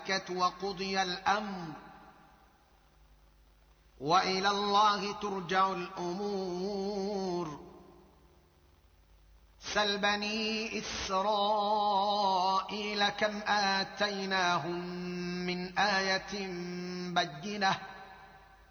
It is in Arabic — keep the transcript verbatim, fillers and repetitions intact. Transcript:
الملائكة وقضي الأمر وإلى الله ترجع الأمور. سل بني إسرائيل كم آتيناهم من آية بينة